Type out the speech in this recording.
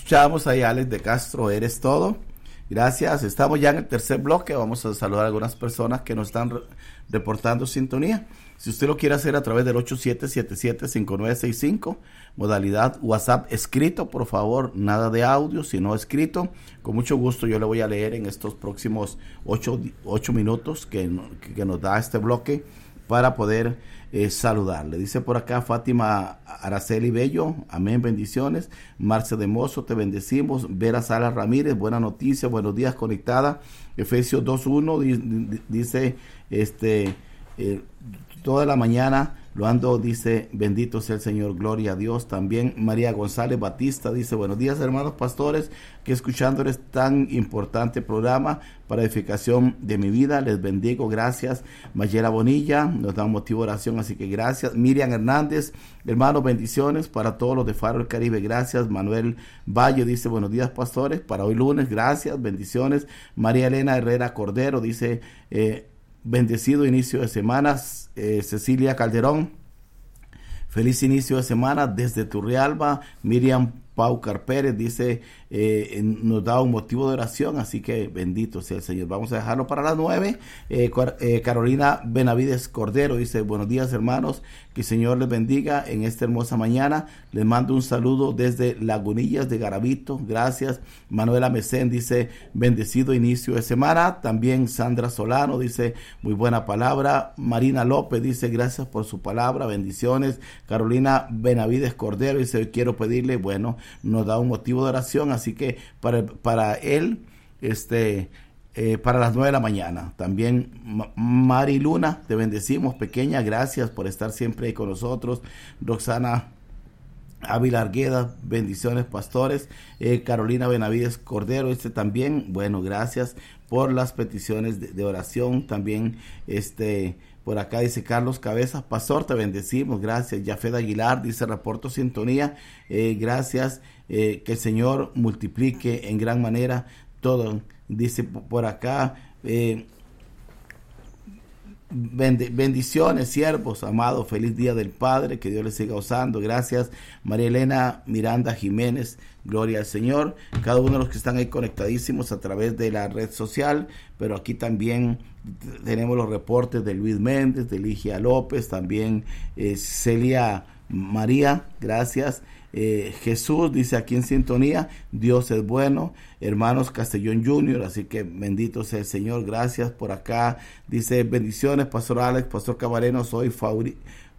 Escuchamos ahí a Alex de Castro, Eres Todo. Gracias, estamos ya en el tercer bloque. Vamos a saludar a algunas personas que nos están reportando sintonía. Si usted lo quiere hacer a través del 8777-5965, modalidad WhatsApp escrito, por favor, nada de audio, sino escrito. Con mucho gusto yo le voy a leer en estos próximos 8 minutos que nos da este bloque para poder saludarle. Dice por acá Fátima Araceli Bello, amén, bendiciones. Marce de Mozo, te bendecimos. Vera Sala Ramírez, buena noticia, buenos días, conectada. Efesios 2.1 dice, toda la mañana lo ando, dice, bendito sea el Señor, gloria a Dios. También María González Batista dice, buenos días hermanos pastores, que escuchándoles tan importante programa para edificación de mi vida, les bendigo, gracias. Mayela Bonilla nos da un motivo de oración, así que gracias. Miriam Hernández, hermanos, bendiciones para todos los de Faro del Caribe, gracias. Manuel Valle dice, buenos días pastores, para hoy lunes, gracias, bendiciones. María Elena Herrera Cordero dice, bendecido inicio de semanas. Cecilia Calderón, feliz inicio de semana desde Turrialba. Miriam Paucar Pérez dice, nos da un motivo de oración, así que bendito sea el Señor. Vamos a dejarlo para las 9. Carolina Benavides Cordero dice, buenos días hermanos, que el Señor les bendiga en esta hermosa mañana. Les mando un saludo desde Lagunillas de Garavito, gracias. Manuela Mesén dice, bendecido inicio de semana. También Sandra Solano dice, muy buena palabra. Marina López dice, gracias por su palabra, bendiciones. Carolina Benavides Cordero dice, hoy quiero pedirle, bueno, nos da un motivo de oración, así que para él, para las 9 de la mañana. También Mari Luna, te bendecimos, pequeña, gracias por estar siempre ahí con nosotros. Roxana Ávila Argueda, bendiciones pastores. Carolina Benavides Cordero, también, bueno, gracias por las peticiones de oración. También por acá dice Carlos Cabezas, pastor, te bendecimos, gracias. Yafet Aguilar dice, reporto sintonía, gracias, que el Señor multiplique en gran manera todo. Dice por acá, bendiciones, siervos amados, feliz día del Padre, que Dios les siga usando, gracias. María Elena Miranda Jiménez, gloria al Señor. Cada uno de los que están ahí conectadísimos a través de la red social, pero aquí también tenemos los reportes de Luis Méndez, de Ligia López, también Celia María, gracias. Jesús dice, aquí en sintonía, Dios es bueno. Hermanos Castellón Junior, así que bendito sea el Señor, gracias. Por acá dice, bendiciones, pastor Alex, pastor Cabareno, soy